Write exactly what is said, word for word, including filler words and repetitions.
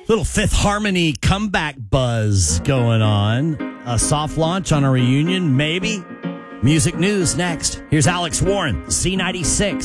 Little Fifth Harmony comeback buzz going on. A soft launch on a reunion, maybe. Music news next. Here's Alex Warren, Z ninety-six.